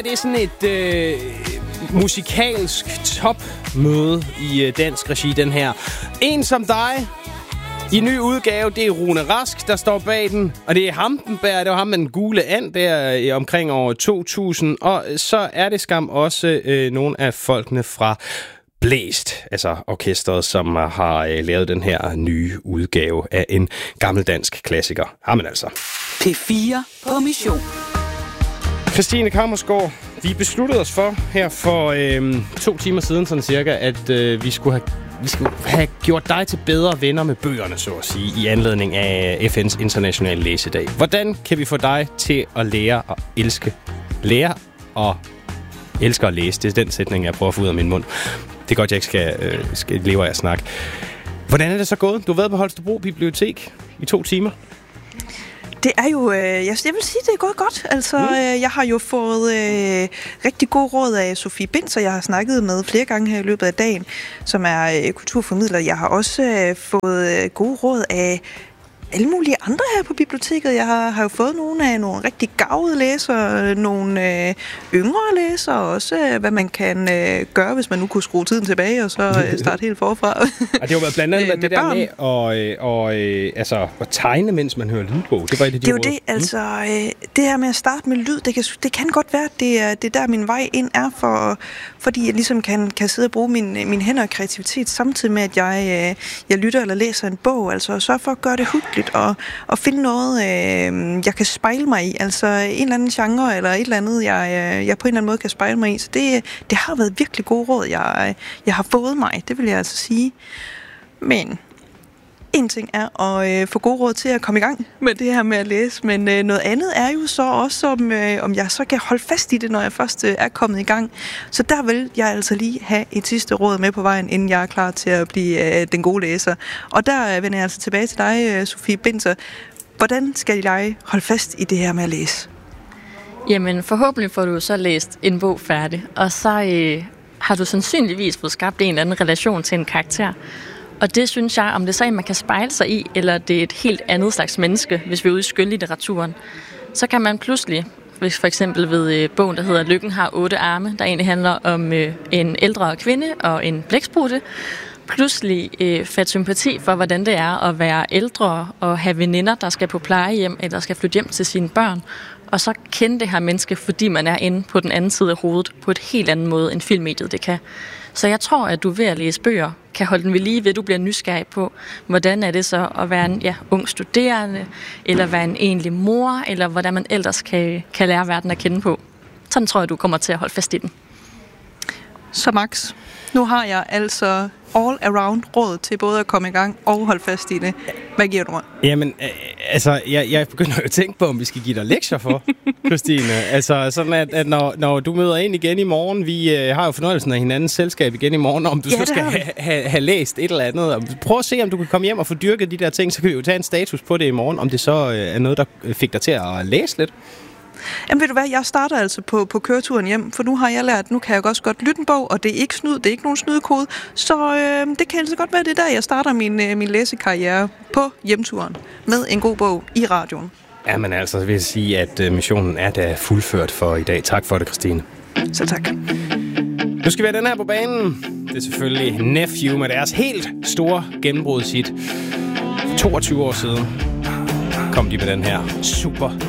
Det er sådan et musikalsk topmøde i dansk regi, den her. En som dig, i ny udgave, det er Rune Rask, der står bag den. Og det er ham, den bærer. Det var ham med den gule and der omkring år 2000. Og så er det skam også nogle af folkene fra Blæst, altså orkestret, som har lavet den her nye udgave af en gammel dansk klassiker. Jamen altså. P4 på mission. Christine Kammersgaard, vi besluttede os for her for 2 timer siden, sådan cirka, at vi skulle have gjort dig til bedre venner med bøgerne, så at sige, i anledning af FN's internationale læsedag. Hvordan kan vi få dig til at lære at elske? Lære og elske at læse. Det er den sætning, jeg prøver at få ud af min mund. Det er godt, jeg ikke skal leve af at snakke. Hvordan er det så gået? Du har været på Holstebro Bibliotek i 2 timer. Det er jo, jeg vil sige, det er gået godt. Altså, jeg har jo fået rigtig god råd af Sofie Binzer, jeg har snakket med flere gange her i løbet af dagen, som er kulturformidler. Jeg har også fået gode råd af alle mulige andre her på biblioteket. Jeg har jo fået nogle rigtig gavede læsere, nogle yngre læsere, og også hvad man kan gøre, hvis man nu kunne skrue tiden tilbage, og så starte helt forfra. Og det har jo blandt andet det der med at tegne, mens man hører lydbog. Det var et af de råd. Det altså det her med at starte med lyd, det kan godt være, det er der min vej ind er, fordi jeg ligesom kan sidde og bruge mine hænder og kreativitet, samtidig med, at jeg lytter eller læser en bog, altså sørge for at gøre det hyggeligt, og finde noget, jeg kan spejle mig i. Altså en eller anden genre, eller et eller andet, jeg på en eller anden måde kan spejle mig i. Så det har været virkelig gode råd, jeg har fået mig. Det vil jeg altså sige. Men en ting er at få gode råd til at komme i gang med det her med at læse, men noget andet er jo så også, om jeg så kan holde fast i det, når jeg først er kommet i gang. Så der vil jeg altså lige have et sidste råd med på vejen, inden jeg er klar til at blive den gode læser. Og der vender jeg altså tilbage til dig, Sofie Binzer. Hvordan skal jeg holde fast i det her med at læse? Jamen, forhåbentlig får du så læst en bog færdig, og så har du sandsynligvis fået skabt en eller anden relation til en karakter. Og det synes jeg, om det så er, man kan spejle sig i, eller det er et helt andet slags menneske, hvis vi er ude i skønlitteraturen, så kan man pludselig, hvis for eksempel ved bogen, der hedder Lykken har 8 arme, der egentlig handler om en ældre kvinde og en blæksprutte, pludselig fatte sympati for, hvordan det er at være ældre og have veninder, der skal på plejehjem eller skal flytte hjem til sine børn, og så kende det her menneske, fordi man er inde på den anden side af hovedet på et helt andet måde, end filmmediet det kan. Så jeg tror, at du ved at læse bøger kan holde den ved lige ved, at du bliver nysgerrig på, hvordan er det så at være en ung studerende, eller være en egentlig mor, eller hvordan man ellers kan lære verden at kende på. Sådan tror jeg, du kommer til at holde fast i den. Så Max, nu har jeg altså all-around råd til både at komme i gang og holde fast i det. Hvad giver du mig? Jamen, jeg begynder jo at tænke på, om vi skal give dig lektier for, Christine. Altså, sådan at når du møder ind igen i morgen, vi har jo fornøjelsen af hinandens selskab igen i morgen, om du så skal have læst et eller andet. Prøv at se, om du kan komme hjem og få dyrket de der ting, så kan vi jo tage en status på det i morgen, om det så er noget, der fik dig til at læse lidt. Jamen ved du hvad, jeg starter altså på køreturen hjem, for nu har jeg lært, nu kan jeg også godt lytte en bog, og det er ikke snyd, det er ikke nogen snydekode, så det kan altså godt være, det der, jeg starter min læsekarriere på hjemturen med en god bog i radioen. Jamen altså, vil jeg sige, at missionen er da fuldført for i dag. Tak for det, Christine. Så tak. Nu skal vi have den her på banen. Det er selvfølgelig Nephew med deres helt store gennembrudshit. 22 år siden kom de med den her super